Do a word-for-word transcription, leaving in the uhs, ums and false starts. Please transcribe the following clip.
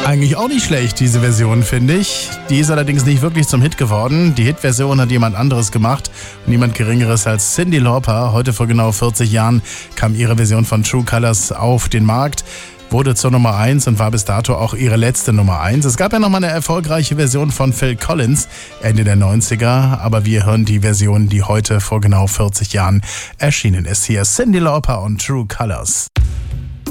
Eigentlich auch nicht schlecht, diese Version, finde ich. Die ist allerdings nicht wirklich zum Hit geworden. Die Hitversion hat jemand anderes gemacht. Niemand Geringeres als Cyndi Lauper. Heute vor genau vierzig Jahren kam ihre Version von True Colors auf den Markt, wurde zur Nummer eins und war bis dato auch ihre letzte Nummer eins. Es gab ja noch mal eine erfolgreiche Version von Phil Collins Ende der neunziger, aber wir hören die Version, die heute vor genau vierzig Jahren erschienen ist. Hier Cyndi Lauper und True Colors.